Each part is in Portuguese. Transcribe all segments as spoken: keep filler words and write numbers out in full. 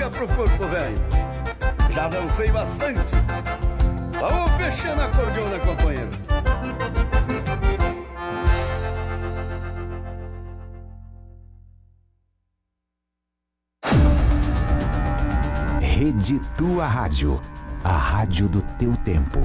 energia pro corpo velho. Já dancei bastante. Vamos fechando a cordiona, companheiro. Rede Tua Rádio, a rádio do teu tempo.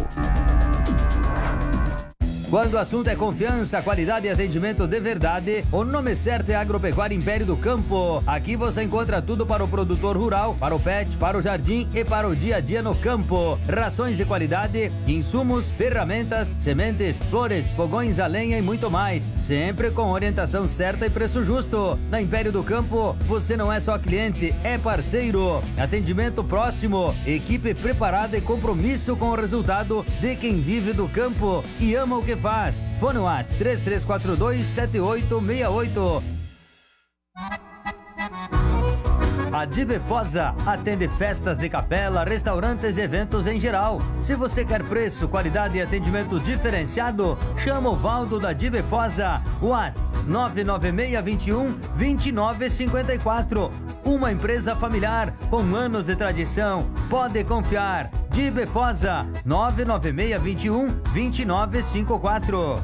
Quando o assunto é confiança, qualidade e atendimento de verdade, o nome certo é Agropecuária Império do Campo. Aqui você encontra tudo para o produtor rural, para o pet, para o jardim e para o dia a dia no campo. Rações de qualidade, insumos, ferramentas, sementes, flores, fogões a lenha e muito mais. Sempre com orientação certa e preço justo. Na Império do Campo, você não é só cliente, é parceiro. Atendimento próximo, equipe preparada e compromisso com o resultado de quem vive do campo e ama o que faz. Fone WhatsApp três três quatro dois sete oito seis oito. A Dibefosa atende festas de capela, restaurantes e eventos em geral. Se você quer preço, qualidade e atendimento diferenciado, chama o Valdo da Dibefosa. WhatsApp nove nove seis dois um dois nove cinco quatro. Uma empresa familiar com anos de tradição. Pode confiar. Dibefosa nove nove seis dois um dois nove cinco quatro.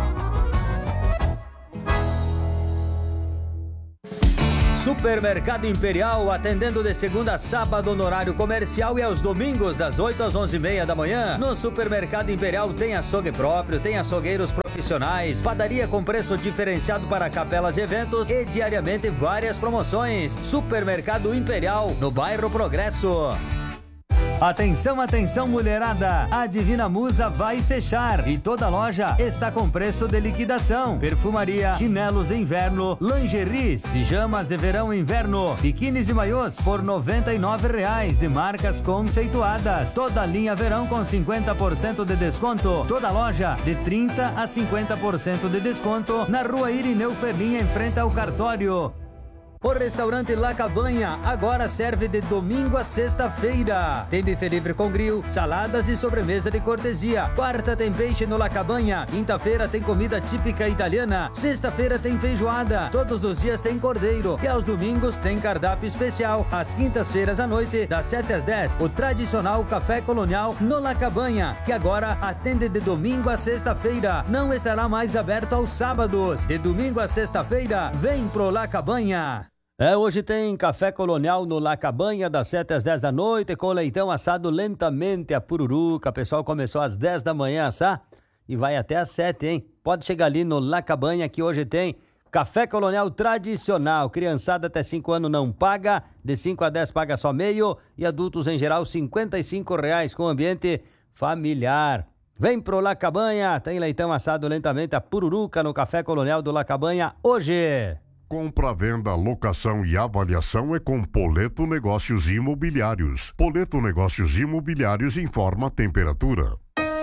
Supermercado Imperial, atendendo de segunda a sábado no horário comercial e aos domingos das oito às onze e meia da manhã. No Supermercado Imperial tem açougue próprio, tem açougueiros profissionais, padaria com preço diferenciado para capelas e eventos e diariamente várias promoções. Supermercado Imperial, no bairro Progresso. Atenção, atenção, mulherada! A Divina Musa vai fechar e toda loja está com preço de liquidação. Perfumaria, chinelos de inverno, lingeries, pijamas de verão e inverno, biquínis e maiôs por noventa e nove reais de marcas conceituadas. Toda linha verão com cinquenta por cento de desconto. Toda loja de trinta a cinquenta por cento de desconto na Rua Irineu Ferlinha, em frente ao cartório. O restaurante La Cabanha agora serve de domingo a sexta-feira. Tem buffet livre com grill, saladas e sobremesa de cortesia. Quarta tem peixe no La Cabanha. Quinta-feira tem comida típica italiana. Sexta-feira tem feijoada. Todos os dias tem cordeiro. E aos domingos tem cardápio especial. Às quintas-feiras à noite, das sete às dez, o tradicional café colonial no La Cabanha, que agora atende de domingo a sexta-feira. Não estará mais aberto aos sábados. De domingo a sexta-feira, vem pro La Cabanha. É, hoje tem café colonial no La Cabanha, das sete às dez da noite, com leitão assado lentamente a pururuca. O pessoal começou às dez da manhã a assar e vai até às sete, hein? Pode chegar ali no La Cabanha, que hoje tem café colonial tradicional. Criançada até cinco anos não paga, de cinco a dez paga só meio, e adultos em geral cinquenta e cinco reais, com ambiente familiar. Vem pro La Cabanha, tem leitão assado lentamente a pururuca no café colonial do La Cabanha hoje. Compra, venda, locação e avaliação é com Poleto Negócios Imobiliários. Poleto Negócios Imobiliários informa a temperatura.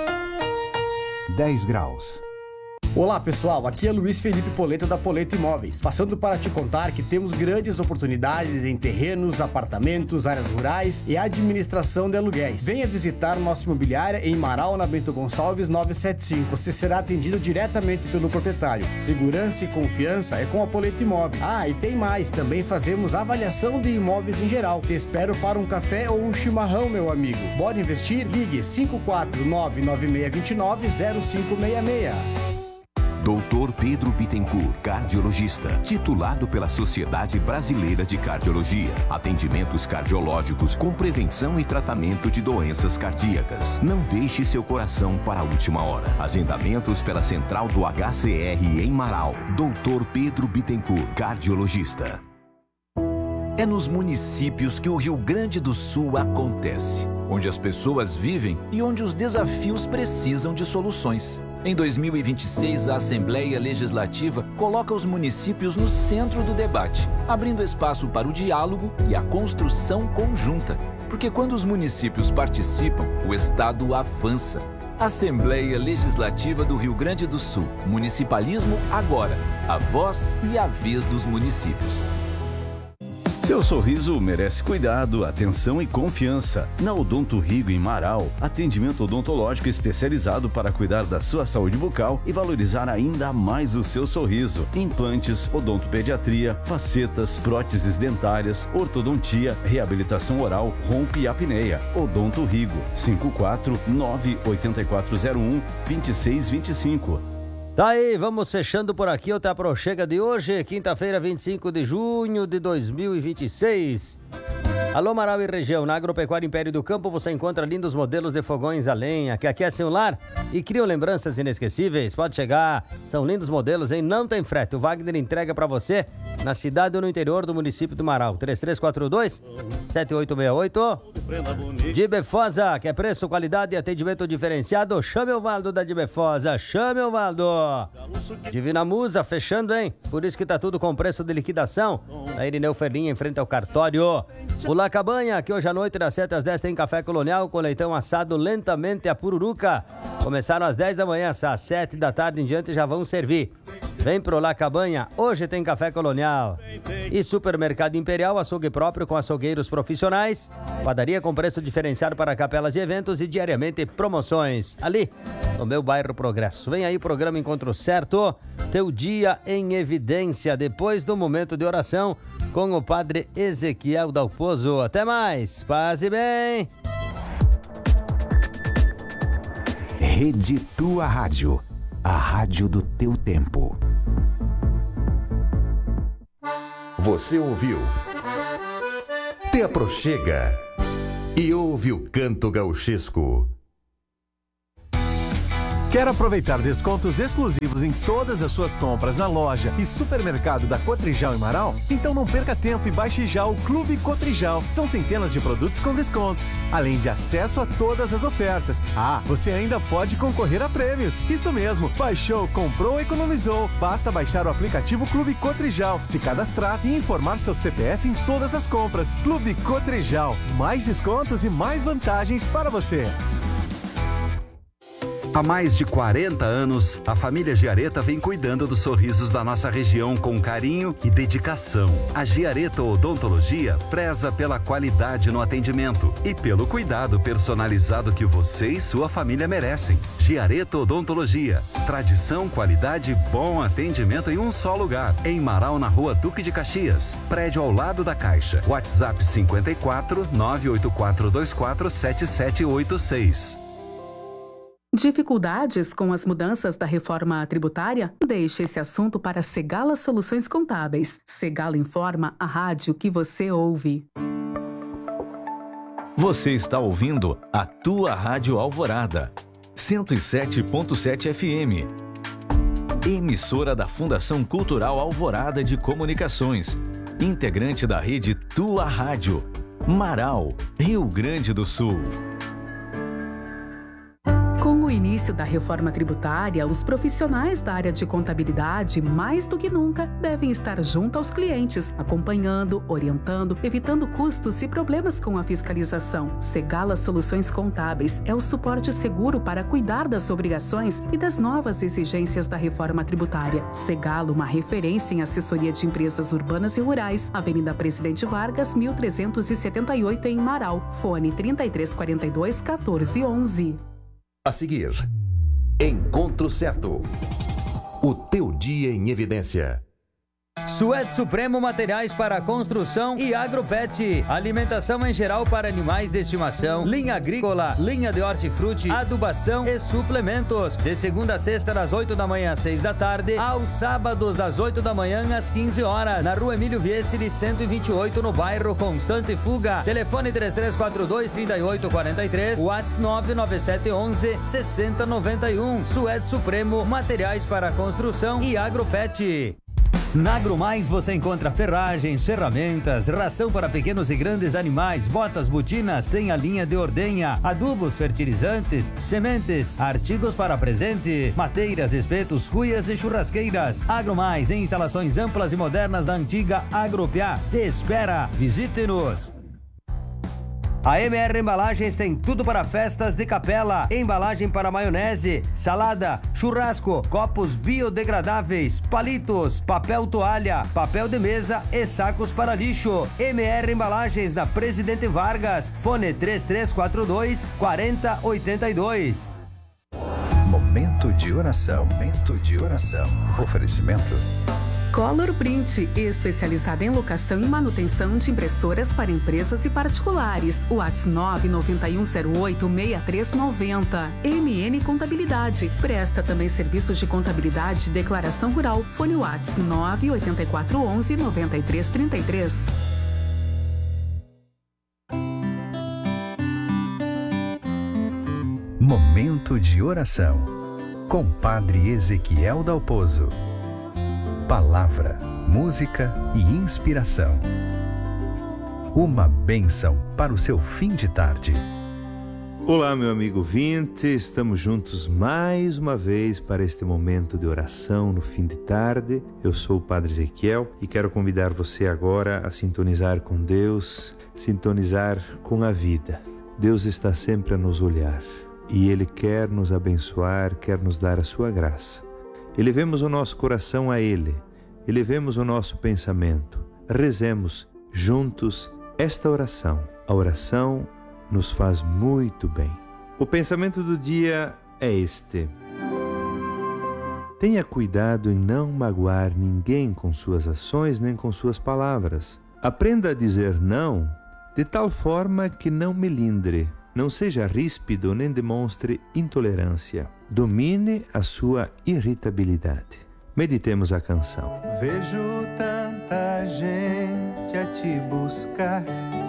dez graus. Olá pessoal, aqui é Luiz Felipe Poleto da Poleto Imóveis, passando para te contar que temos grandes oportunidades em terrenos, apartamentos, áreas rurais e administração de aluguéis. Venha visitar nossa imobiliária em Marau, na Bento Gonçalves novecentos e setenta e cinco. Você será atendido diretamente pelo proprietário. Segurança e confiança é com a Poleto Imóveis. Ah, e tem mais, também fazemos avaliação de imóveis em geral. Te espero para um café ou um chimarrão, meu amigo. Bora investir? Ligue cinco quatro nove nove seis dois nove zero cinco seis seis. doutor Pedro Bittencourt, cardiologista, titulado pela Sociedade Brasileira de Cardiologia. Atendimentos cardiológicos com prevenção e tratamento de doenças cardíacas. Não deixe seu coração para a última hora. Agendamentos pela Central do H C R em Marau. doutor Pedro Bittencourt, cardiologista. É nos municípios que o Rio Grande do Sul acontece, onde as pessoas vivem e onde os desafios precisam de soluções. Em dois mil e vinte e seis, a Assembleia Legislativa coloca os municípios no centro do debate, abrindo espaço para o diálogo e a construção conjunta. Porque quando os municípios participam, o Estado avança. Assembleia Legislativa do Rio Grande do Sul. Municipalismo agora. A voz e a vez dos municípios. Seu sorriso merece cuidado, atenção e confiança. Na Odonto Rigo em Marau, atendimento odontológico especializado para cuidar da sua saúde bucal e valorizar ainda mais o seu sorriso. Implantes, odontopediatria, facetas, próteses dentárias, ortodontia, reabilitação oral, ronco e apneia. Odonto Rigo, cinco quatro nove oito quatro zero um dois seis dois cinco. Tá aí, vamos fechando por aqui o Teapro Chega de hoje, quinta-feira, vinte e cinco de junho de dois mil e vinte e seis. Alô, Marau e região, na Agropecuária Império do Campo você encontra lindos modelos de fogões a lenha que aquecem o lar e criam lembranças inesquecíveis. Pode chegar, são lindos modelos, hein? Não tem frete, o Wagner entrega pra você na cidade ou no interior do município do Marau. três três quatro dois, sete oito seis oito. Dibefosa, que é preço, qualidade e atendimento diferenciado. Chame o Valdo da Dibefosa, chame o Valdo. Divina Musa, fechando, hein? Por isso que tá tudo com preço de liquidação. A Irineu Ferlinha em frente ao cartório. Pula Cabanha, que hoje à noite das sete às dez tem café colonial com leitão assado lentamente a pururuca. Começaram às dez da manhã, às sete da tarde em diante já vão servir. Vem pro La Cabanha, hoje tem café colonial. E Supermercado Imperial, açougue próprio com açougueiros profissionais. Padaria com preço diferenciado para capelas e eventos e diariamente promoções. Ali, no meu bairro Progresso. Vem aí o programa Encontro Certo, teu dia em evidência, depois do momento de oração com o padre Ezequiel Dalpozo. Até mais, paz e bem. Rede Tua Rádio, a rádio do teu tempo. Você ouviu Te Aproxega e ouve o canto gauchesco. Quer aproveitar descontos exclusivos em todas as suas compras na loja e supermercado da Cotrijal em Marau? Então não perca tempo e baixe já o Clube Cotrijal. São centenas de produtos com desconto, além de acesso a todas as ofertas. Ah, você ainda pode concorrer a prêmios. Isso mesmo, baixou, comprou, economizou. Basta baixar o aplicativo Clube Cotrijal, se cadastrar e informar seu C P F em todas as compras. Clube Cotrijal, mais descontos e mais vantagens para você. Há mais de quarenta anos, a família Giareta vem cuidando dos sorrisos da nossa região com carinho e dedicação. A Giareta Odontologia preza pela qualidade no atendimento e pelo cuidado personalizado que você e sua família merecem. Giareta Odontologia, tradição, qualidade e bom atendimento em um só lugar. Em Marau, na Rua Duque de Caxias, prédio ao lado da Caixa. WhatsApp cinco quatro nove oito quatro dois quatro sete sete oito seis. Dificuldades com as mudanças da reforma tributária? Deixe esse assunto para Segala Soluções Contábeis. Segala informa, a rádio que você ouve. Você está ouvindo a tua Rádio Alvorada, cento e sete ponto sete F M. Emissora da Fundação Cultural Alvorada de Comunicações. Integrante da rede Tua Rádio. Marau, Rio Grande do Sul. Com o início da reforma tributária, os profissionais da área de contabilidade, mais do que nunca, devem estar junto aos clientes, acompanhando, orientando, evitando custos e problemas com a fiscalização. Segala Soluções Contábeis é o suporte seguro para cuidar das obrigações e das novas exigências da reforma tributária. Segala, uma referência em assessoria de empresas urbanas e rurais, Avenida Presidente Vargas, mil trezentos e setenta e oito, em Marau. Fone trinta e três quarenta e dois, quatorze onze. A seguir, Encontro Certo. O teu dia em evidência. Suede Supremo, materiais para construção e Agropet. Alimentação em geral para animais de estimação, linha agrícola, linha de hortifruti, adubação e suplementos. De segunda a sexta, das oito da manhã às seis da tarde, aos sábados, das oito da manhã às quinze horas. Na rua Emílio Viessere, cento e vinte e oito, no bairro Constante Fuga. Telefone três três quatro dois, três oito quatro três, WhatsApp nove nove sete um um, seis zero nove um. Suede Supremo, materiais para construção e Agropet. Na AgroMais você encontra ferragens, ferramentas, ração para pequenos e grandes animais, botas, botinas, tem a linha de ordenha, adubos, fertilizantes, sementes, artigos para presente, mateiras, espetos, cuias e churrasqueiras. AgroMais, em instalações amplas e modernas da antiga Agropiá. Te espera, visite-nos. A M R Embalagens tem tudo para festas de capela, embalagem para maionese, salada, churrasco, copos biodegradáveis, palitos, papel toalha, papel de mesa e sacos para lixo. M R Embalagens na Presidente Vargas, fone três três quatro dois, quatro zero oito dois. Momento de oração, momento de oração. Oferecimento Color Print, especializada em locação e manutenção de impressoras para empresas e particulares. WhatsApp nove nove um zero oito seis três nove zero. M N Contabilidade. Presta também serviços de contabilidade e declaração rural. Fone WhatsApp nove oito quatro um um nove três três três. Momento de oração com Padre Ezequiel Dalpozo. Palavra, música e inspiração. Uma bênção para o seu fim de tarde. Olá, meu amigo ouvinte, estamos juntos mais uma vez para este momento de oração no fim de tarde. Eu sou o Padre Ezequiel e quero convidar você agora a sintonizar com Deus, sintonizar com a vida. Deus está sempre a nos olhar e Ele quer nos abençoar, quer nos dar a sua graça. Elevemos o nosso coração a Ele, elevemos o nosso pensamento, rezemos juntos esta oração. A oração nos faz muito bem. O pensamento do dia é este: tenha cuidado em não magoar ninguém com suas ações nem com suas palavras. Aprenda a dizer não de tal forma que não melindre. Não seja ríspido nem demonstre intolerância. Domine a sua irritabilidade. Meditemos a canção. Vejo tanta gente a te buscar,